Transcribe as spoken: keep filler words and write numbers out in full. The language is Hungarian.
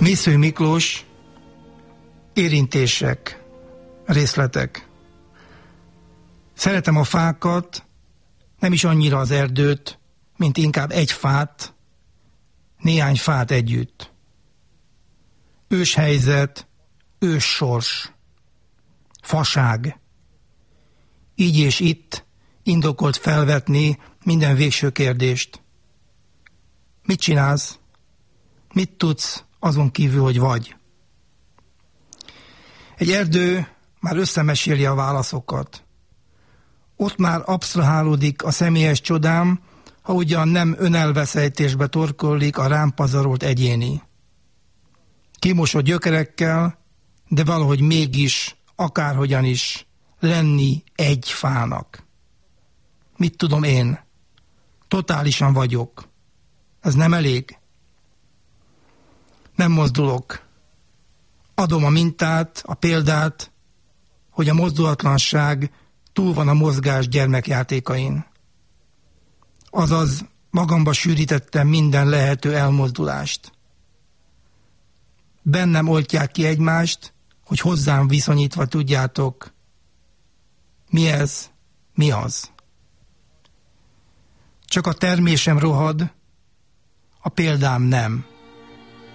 Mészői Miklós, érintések, részletek. Szeretem a fákat, nem is annyira az erdőt, mint inkább egy fát, néhány fát együtt. Őshelyzet, őssors, faság. Így és itt indokolt felvetni minden végső kérdést. Mit csinálsz? Mit tudsz azon kívül, hogy vagy? Egy erdő már összemeséli a válaszokat. Ott már absztrahálódik a személyes csodám, ha ugyan nem önelveszejtésbe torkollik a rám pazarolt egyéni. Kimosott gyökerekkel, de valahogy mégis, akárhogyan is, lenni egy fának. Mit tudom én? Totálisan vagyok. Ez nem elég? Nem mozdulok. Adom a mintát, a példát, hogy a mozdulatlanság túl van a mozgás gyermekjátékain. Azaz magamba sűrítettem minden lehető elmozdulást. Bennem oltják ki egymást, hogy hozzám viszonyítva tudjátok, mi ez, mi az. Csak a termésem rohad, a példám nem.